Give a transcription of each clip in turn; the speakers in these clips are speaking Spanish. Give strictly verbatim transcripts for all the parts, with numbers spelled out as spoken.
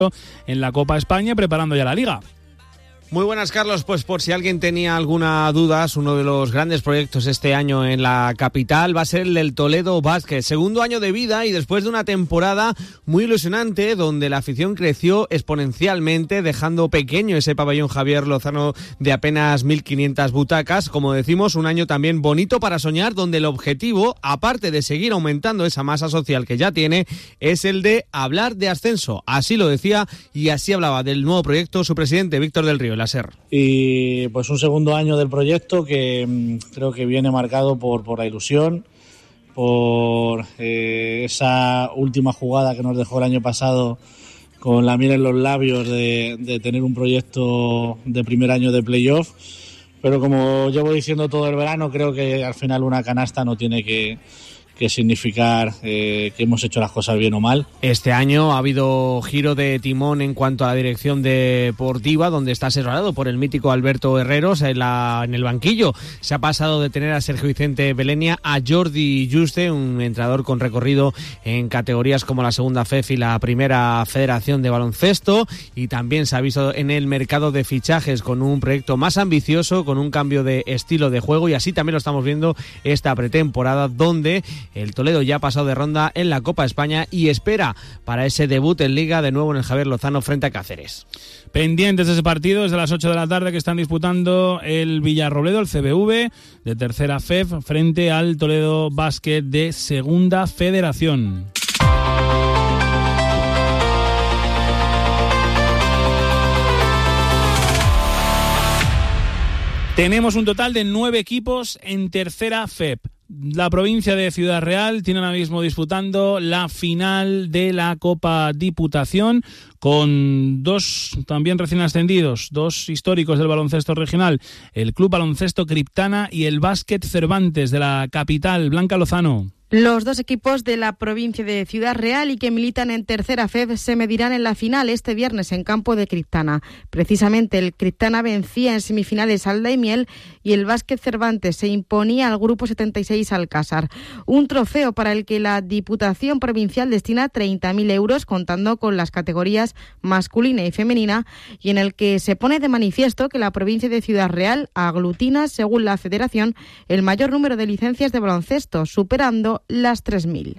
en la Copa España, preparando ya la Liga. Muy buenas, Carlos. Pues por si alguien tenía alguna duda, uno de los grandes proyectos este año en la capital va a ser el del Toledo Basket. Segundo año de vida y después de una temporada muy ilusionante donde la afición creció exponencialmente, dejando pequeño ese pabellón Javier Lozano de apenas mil quinientas butacas. Como decimos, un año también bonito para soñar, donde el objetivo, aparte de seguir aumentando esa masa social que ya tiene, es el de hablar de ascenso. Así lo decía y así hablaba del nuevo proyecto su presidente, Víctor del Río. Ser. Y pues un segundo año del proyecto que mmm, creo que viene marcado por, por la ilusión, por eh, esa última jugada que nos dejó el año pasado con la miel en los labios de, de tener un proyecto de primer año de playoff, pero como llevo diciendo todo el verano, creo que al final una canasta no tiene que que significar eh, que hemos hecho las cosas bien o mal. Este año ha habido giro de timón en cuanto a la dirección deportiva, donde está asesorado por el mítico Alberto Herreros en, la, en el banquillo. Se ha pasado de tener a Sergio Vicente Belenia a Jordi Juste, un entrenador con recorrido en categorías como la segunda F E F y la primera Federación de Baloncesto, y también se ha visto en el mercado de fichajes con un proyecto más ambicioso, con un cambio de estilo de juego, y así también lo estamos viendo esta pretemporada, donde el Toledo ya ha pasado de ronda en la Copa España y espera para ese debut en Liga de nuevo en el Javier Lozano frente a Cáceres. Pendientes de ese partido desde las ocho de la tarde que están disputando el Villarrobledo, el C B V de tercera F E F frente al Toledo Basket de segunda Federación. Tenemos un total de nueve equipos en tercera F E P. La provincia de Ciudad Real tiene ahora mismo disputando la final de la Copa Diputación con dos también recién ascendidos, dos históricos del baloncesto regional, el Club Baloncesto Criptana y el Básquet Cervantes de la capital. Blanca Lozano. Los dos equipos de la provincia de Ciudad Real y que militan en tercera F E F se medirán en la final este viernes en campo de Criptana. Precisamente el Criptana vencía en semifinales al Daimiel y el Básquet Cervantes se imponía al Grupo setenta y seis Alcázar. Un trofeo para el que la Diputación Provincial destina treinta mil euros, contando con las categorías masculina y femenina, y en el que se pone de manifiesto que la provincia de Ciudad Real aglutina, según la Federación, el mayor número de licencias de baloncesto, superando las tres mil.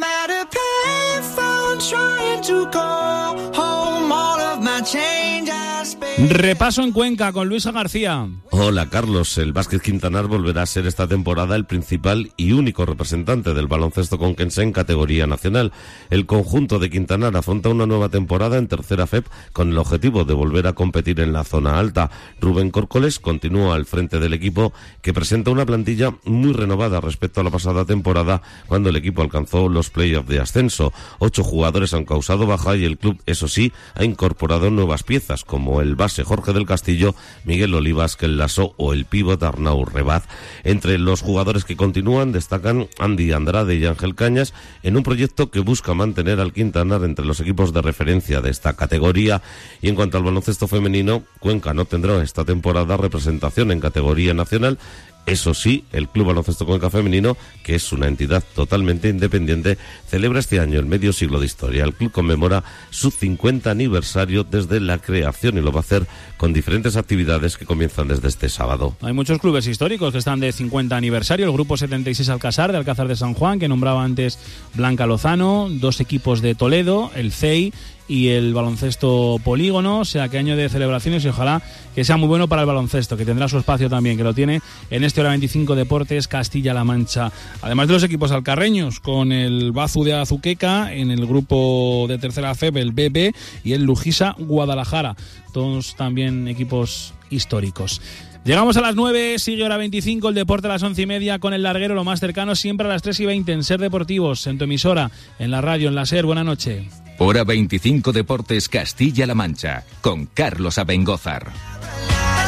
Repaso en Cuenca con Luisa García. Hola, Carlos. El Básquet Quintanar volverá a ser esta temporada el principal y único representante del baloncesto conquense en categoría nacional. El conjunto de Quintanar afronta una nueva temporada en tercera F E P con el objetivo de volver a competir en la zona alta. Rubén Córcoles continúa al frente del equipo, que presenta una plantilla muy renovada respecto a la pasada temporada, cuando el equipo alcanzó los playoffs de ascenso. Ocho jugadores han causado baja y el club, eso sí, ha incorporado nuevas piezas, como el base Jorge del Castillo, Miguel Olivas, Kel Lasso o el pívot Arnau Rebaz. Entre los jugadores que continúan destacan Andy Andrade y Ángel Cañas, en un proyecto que busca mantener al Quintanar entre los equipos de referencia de esta categoría. Y en cuanto al baloncesto femenino, Cuenca no tendrá esta temporada representación en categoría nacional. Eso sí, el Club Baloncesto Cuenca Femenino, que es una entidad totalmente independiente, celebra este año el medio siglo de historia. El club conmemora su cincuenta aniversario desde la creación y lo va a hacer con diferentes actividades que comienzan desde este sábado. Hay muchos clubes históricos que están de cincuenta aniversario. El Grupo setenta y seis Alcázar, de Alcázar de San Juan, que nombraba antes Blanca Lozano, dos equipos de Toledo, el C E I y el baloncesto Polígono. O sea, que año de celebraciones y ojalá que sea muy bueno para el baloncesto, que tendrá su espacio también, que lo tiene en este Hora veinticinco Deportes Castilla-La Mancha. Además de los equipos alcarreños, con el Bazu de Azuqueca, en el grupo de tercera F E P, el B B, y el Lujisa Guadalajara. Todos también equipos históricos. Llegamos a las nueve, sigue Hora veinticinco, el deporte a las once y media con el larguero, lo más cercano siempre a las tres y veinte en Ser Deportivos, en tu emisora, en la radio, en la Ser. Buenas noches. Hora veinticinco Deportes Castilla-La Mancha, con Carlos Abengózar.